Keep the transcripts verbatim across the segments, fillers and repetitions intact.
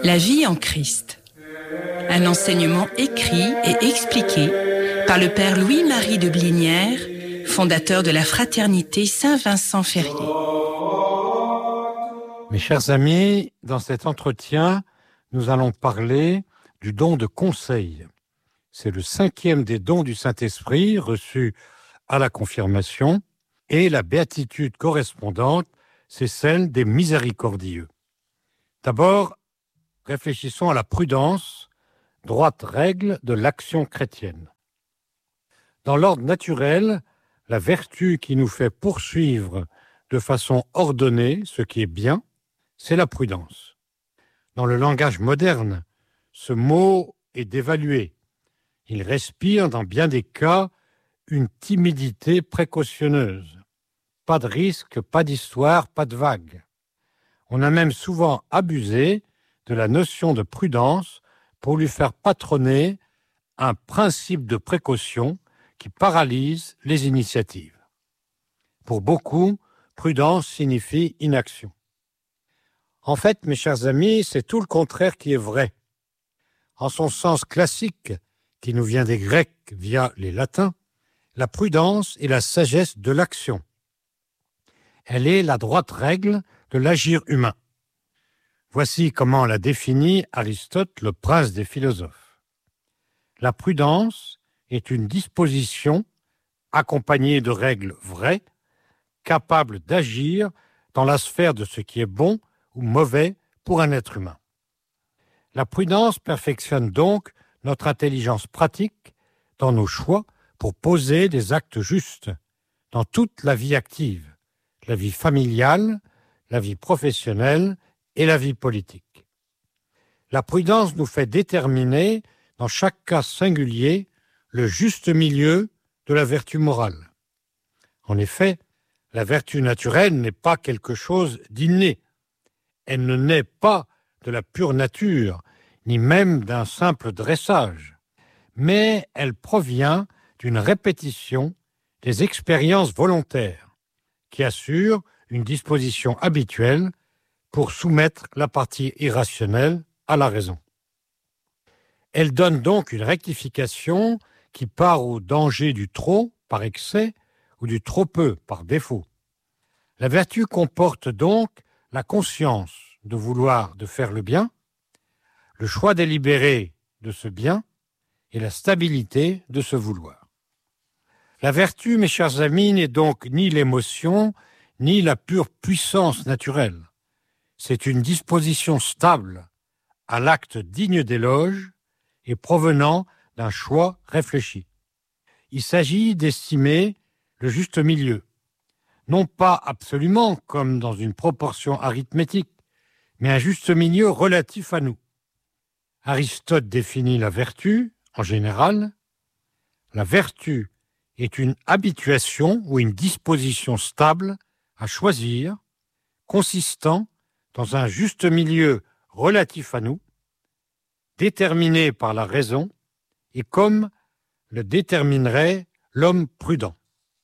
La vie en Christ. Un enseignement écrit et expliqué par le père Louis-Marie de Blinière, fondateur de la fraternité Saint-Vincent-Ferrier. Mes chers amis, dans cet entretien, nous allons parler du don de conseil. C'est le cinquième des dons du Saint-Esprit reçus à la confirmation et la béatitude correspondante, c'est celle des miséricordieux. D'abord, réfléchissons à la prudence, droite règle de l'action chrétienne. Dans l'ordre naturel, la vertu qui nous fait poursuivre de façon ordonnée ce qui est bien, c'est la prudence. Dans le langage moderne, ce mot est dévalué. Il respire dans bien des cas une timidité précautionneuse. Pas de risque, pas d'histoire, pas de vague. On a même souvent abusé de la notion de prudence pour lui faire patronner un principe de précaution qui paralyse les initiatives. Pour beaucoup, prudence signifie inaction. En fait, mes chers amis, c'est tout le contraire qui est vrai. En son sens classique, qui nous vient des Grecs via les Latins, la prudence est la sagesse de l'action. Elle est la droite règle de l'agir humain. Voici comment l'a défini Aristote, le prince des philosophes. La prudence est une disposition accompagnée de règles vraies, capable d'agir dans la sphère de ce qui est bon ou mauvais pour un être humain. La prudence perfectionne donc notre intelligence pratique dans nos choix pour poser des actes justes dans toute la vie active, la vie familiale, la vie professionnelle et la vie politique. La prudence nous fait déterminer, dans chaque cas singulier, le juste milieu de la vertu morale. En effet, la vertu naturelle n'est pas quelque chose d'inné. Elle ne naît pas de la pure nature, ni même d'un simple dressage, mais elle provient d'une répétition des expériences volontaires qui assurent une disposition habituelle pour soumettre la partie irrationnelle à la raison. Elle donne donc une rectification qui part au danger du trop par excès ou du trop peu par défaut. La vertu comporte donc la conscience de vouloir de faire le bien, le choix délibéré de ce bien et la stabilité de ce vouloir. La vertu, mes chers amis, n'est donc ni l'émotion, ni la pure puissance naturelle. C'est une disposition stable, à l'acte digne d'éloge et provenant d'un choix réfléchi. Il s'agit d'estimer le juste milieu, non pas absolument comme dans une proportion arithmétique, mais un juste milieu relatif à nous. Aristote définit la vertu, en général. La vertu est une habituation ou une disposition stable à choisir, consistant dans un juste milieu relatif à nous, déterminé par la raison et comme le déterminerait l'homme prudent.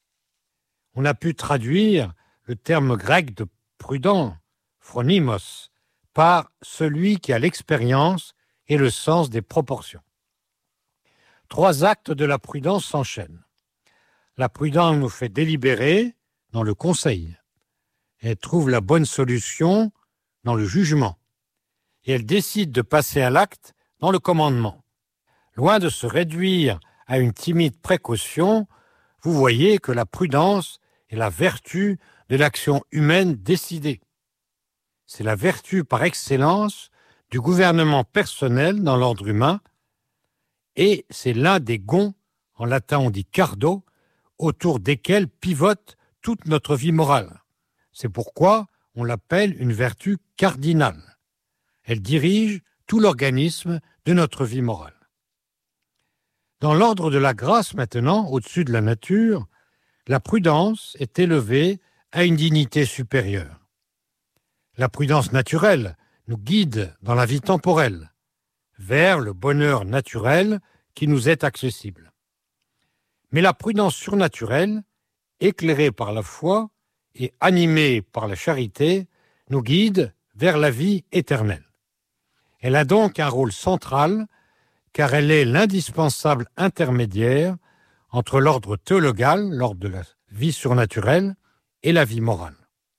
On a pu traduire le terme grec de prudent, phronimos, par celui qui a l'expérience et le sens des proportions. Trois actes de la prudence s'enchaînent. La prudence nous fait délibérer dans le conseil. Elle trouve la bonne solution dans le jugement. Et elle décide de passer à l'acte dans le commandement. Loin de se réduire à une timide précaution, vous voyez que la prudence est la vertu de l'action humaine décidée. C'est la vertu par excellence du gouvernement personnel dans l'ordre humain et c'est l'un des gonds, en latin on dit cardo, autour desquels pivote toute notre vie morale. C'est pourquoi on l'appelle une vertu cardinale. Elle dirige tout l'organisme de notre vie morale. Dans l'ordre de la grâce maintenant, au-dessus de la nature, la prudence est élevée à une dignité supérieure. La prudence naturelle nous guide dans la vie temporelle, vers le bonheur naturel qui nous est accessible. Mais la prudence surnaturelle, éclairée par la foi et animée par la charité, nous guide vers la vie éternelle. Elle a donc un rôle central car elle est l'indispensable intermédiaire entre l'ordre théologal, l'ordre de la vie surnaturelle, et la vie morale.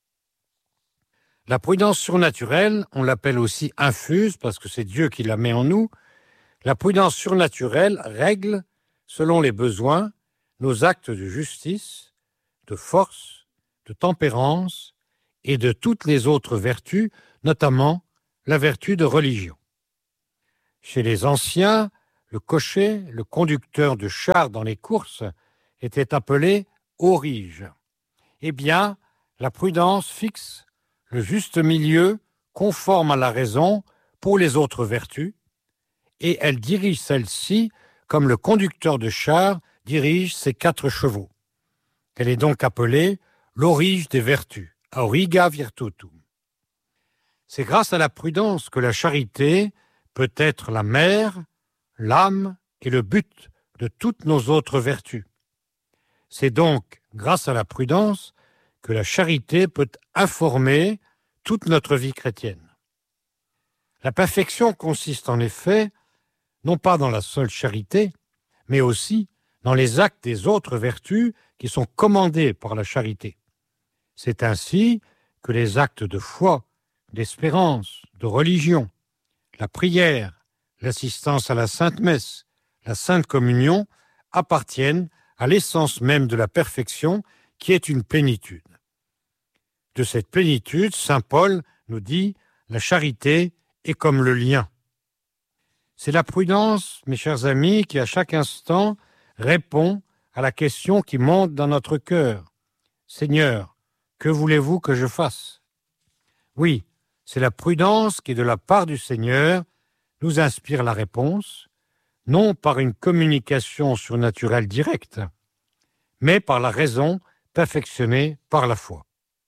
La prudence surnaturelle, on l'appelle aussi infuse parce que c'est Dieu qui la met en nous. La prudence surnaturelle règle, selon les besoins, nos actes de justice, de force, de tempérance et de toutes les autres vertus, notamment la vertu de religion. Chez les anciens, le cocher, le conducteur de char dans les courses, était appelé aurige. Eh bien, la prudence fixe le juste milieu conforme à la raison pour les autres vertus, et elle dirige celle-ci comme le conducteur de char dirige ses quatre chevaux. Elle est donc appelée l'aurige des vertus, auriga virtutum. C'est grâce à la prudence que la charité peut être la mère, l'âme et le but de toutes nos autres vertus. C'est donc grâce à la prudence que la charité peut informer toute notre vie chrétienne. La perfection consiste en effet, non pas dans la seule charité, mais aussi dans les actes des autres vertus qui sont commandés par la charité. C'est ainsi que les actes de foi, d'espérance, de religion, la prière, l'assistance à la Sainte Messe, la Sainte Communion appartiennent à l'essence même de la perfection qui est une plénitude. De cette plénitude, saint Paul nous dit « la charité est comme le lien ». C'est la prudence, mes chers amis, qui à chaque instant répond à la question qui monte dans notre cœur. « Seigneur, que voulez-vous que je fasse ?» Oui, c'est la prudence qui, de la part du Seigneur, nous inspire la réponse, non par une communication surnaturelle directe, mais par la raison perfectionnée par la foi.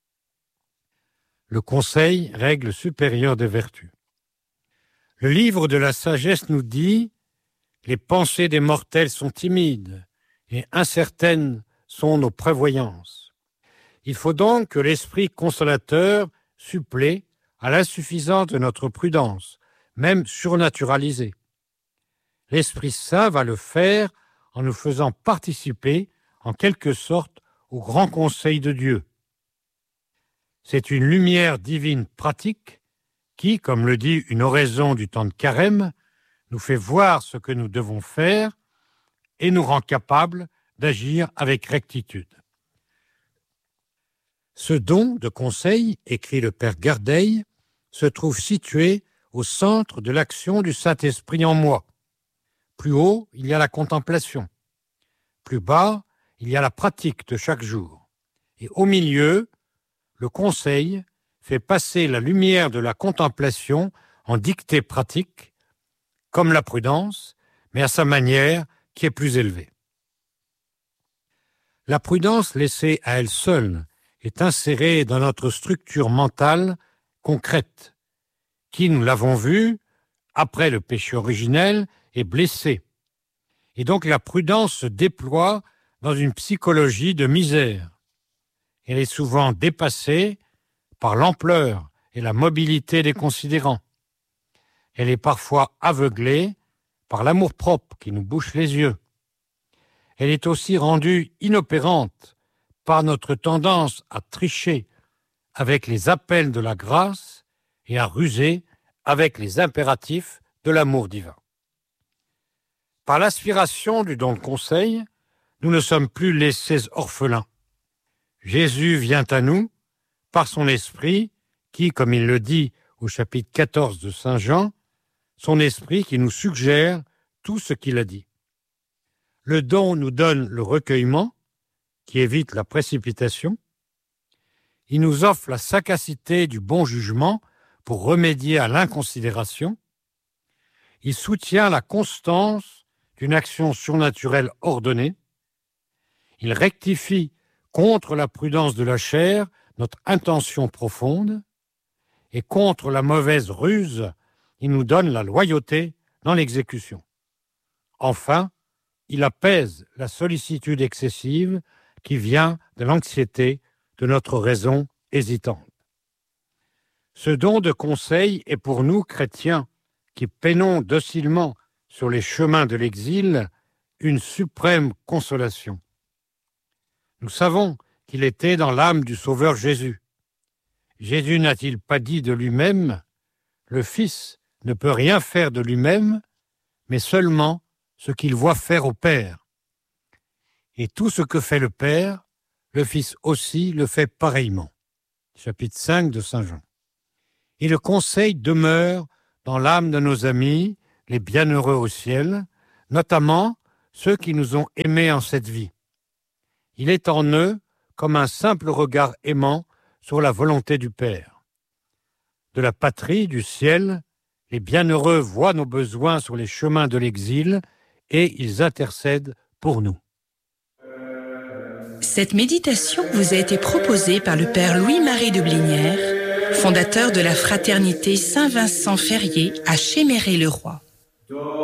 Le conseil, règle supérieure des vertus. Le livre de la sagesse nous dit « Les pensées des mortels sont timides et incertaines sont nos prévoyances. » Il faut donc que l'esprit consolateur supplée à l'insuffisance de notre prudence, même surnaturalisée. L'Esprit Saint va le faire en nous faisant participer, en quelque sorte, au grand conseil de Dieu. C'est une lumière divine pratique qui, comme le dit une oraison du temps de Carême, nous fait voir ce que nous devons faire et nous rend capables d'agir avec rectitude. Ce don de conseil, écrit le Père Gardeil, se trouve situé au centre de l'action du Saint-Esprit en moi. Plus haut, il y a la contemplation. Plus bas, il y a la pratique de chaque jour. Et au milieu, le conseil fait passer la lumière de la contemplation en dictée pratique, comme la prudence, mais à sa manière qui est plus élevée. La prudence laissée à elle seule est insérée dans notre structure mentale concrète, qui, nous l'avons vu, après le péché originel, est blessée. Et donc la prudence se déploie dans une psychologie de misère. Elle est souvent dépassée par l'ampleur et la mobilité des considérants. Elle est parfois aveuglée par l'amour-propre qui nous bouche les yeux. Elle est aussi rendue inopérante par notre tendance à tricher avec les appels de la grâce et à ruser avec les impératifs de l'amour divin. Par l'aspiration du don de conseil, nous ne sommes plus laissés orphelins. Jésus vient à nous par son esprit qui, comme il le dit au chapitre quatorze de saint Jean, son esprit qui nous suggère tout ce qu'il a dit. Le don nous donne le recueillement, qui évite la précipitation. Il nous offre la sagacité du bon jugement pour remédier à l'inconsidération. Il soutient la constance d'une action surnaturelle ordonnée. Il rectifie contre la prudence de la chair notre intention profonde, et contre la mauvaise ruse, il nous donne la loyauté dans l'exécution. Enfin, il apaise la sollicitude excessive qui vient de l'anxiété de notre raison hésitante. Ce don de conseil est pour nous, chrétiens, qui peinons docilement sur les chemins de l'exil, une suprême consolation. Nous savons qu'il était dans l'âme du Sauveur Jésus. Jésus n'a-t-il pas dit de lui-même « Le Fils ne peut rien faire de lui-même, mais seulement ce qu'il voit faire au Père. Et tout ce que fait le Père, le Fils aussi le fait pareillement. » Chapitre cinq de Saint Jean. Et le conseil demeure dans l'âme de nos amis, les bienheureux au ciel, notamment ceux qui nous ont aimés en cette vie. Il est en eux comme un simple regard aimant sur la volonté du Père. De la patrie, du ciel, les bienheureux voient nos besoins sur les chemins de l'exil et ils intercèdent pour nous. Cette méditation vous a été proposée par le Père Louis-Marie de Blinière, fondateur de la Fraternité Saint-Vincent-Ferrier à Chéméré-le-Roi.